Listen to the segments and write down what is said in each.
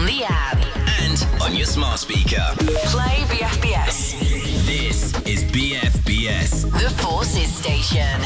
on the app and on your smart speaker. Play BFBS. This is BFBS, The Forces Station.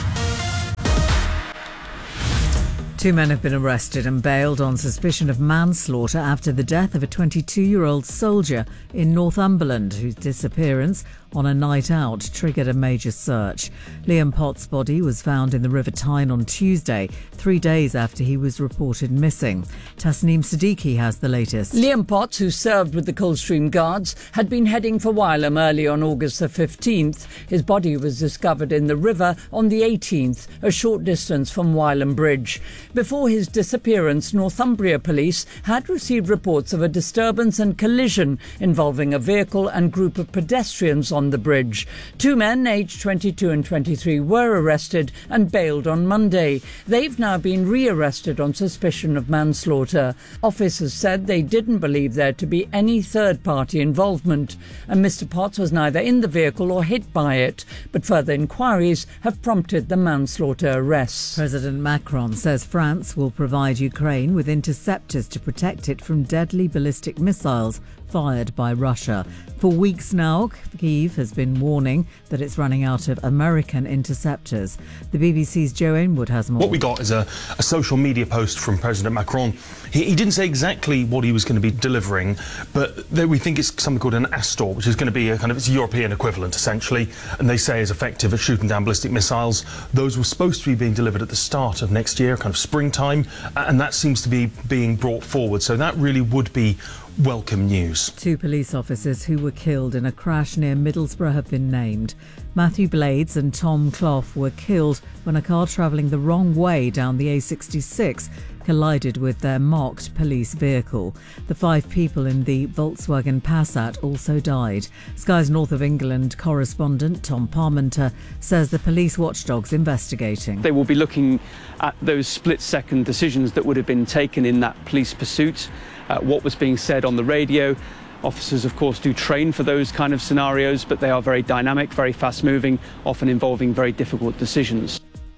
2 men have been arrested and bailed on suspicion of manslaughter after the death of a 22-year-old soldier in Northumberland, whose disappearance on a night out triggered a major search. Liam Potts' body was found in the River Tyne on Tuesday, 3 days after he was reported missing. Tasneem Siddiqui has the latest. Liam Potts, who served with the Coldstream Guards, had been heading for Wylam early on August the 15th. His body was discovered in the river on the 18th, a short distance from Wylam Bridge. Before his disappearance, Northumbria Police had received reports of a disturbance and collision involving a vehicle and group of pedestrians on the bridge. 2 men, aged 22 and 23, were arrested and bailed on Monday. They've now been rearrested on suspicion of manslaughter. Officers said they didn't believe there to be any third-party involvement, and Mr. Potts was neither in the vehicle or hit by it, but further inquiries have prompted the manslaughter arrests. President Macron says France will provide Ukraine with interceptors to protect it from deadly ballistic missiles fired by Russia. For weeks now, Kyiv has been warning that it's running out of American interceptors. The BBC's Joe Ainwood has more. What we got is a social media post from President Macron. He didn't say exactly what he was going to be delivering, but we think it's something called an Astor, which is going to be a kind of its European equivalent, essentially, and they say is effective at shooting down ballistic missiles. Those were supposed to be being delivered at the start of next year, kind of springtime, and that seems to be being brought forward. So that really would be welcome news. 2 police officers who were killed in a crash near Middlesbrough have been named. Matthew Blades and Tom Clough were killed when a car travelling the wrong way down the A66 collided with their marked police vehicle. The 5 people in the Volkswagen Passat also died. Sky's North of England correspondent Tom Parmenter says the police watchdog's investigating. They will be looking at those split-second decisions that would have been taken in that police pursuit, what was being said on the radio. Officers, of course, do train for those kind of scenarios, but they are very dynamic, very fast-moving, often involving very difficult decisions.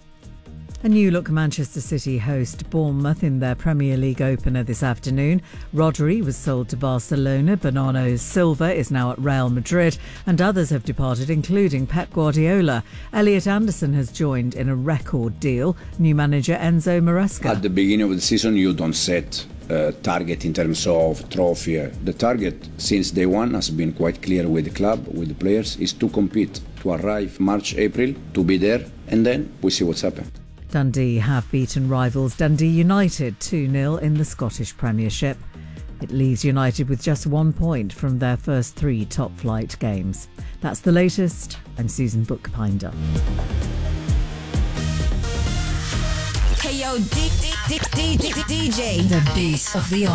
A new look Manchester City host Bournemouth in their Premier League opener this afternoon. Rodri was sold to Barcelona, Bernardo Silva is now at Real Madrid, and others have departed, including Pep Guardiola. Elliot Anderson has joined in a record deal. New manager Enzo Maresca. At the beginning of the season, you don't set a target in terms of trophy. The target since day one has been quite clear with the club, with the players, is to compete, to arrive March, April, to be there, and then we see what's happened. Dundee have beaten rivals Dundee United 2-0 in the Scottish Premiership. It leaves United with just 1 point from their first 3 top-flight games. That's the latest. I'm Susan Bookbinder. Hey yo, DJ, the beast of the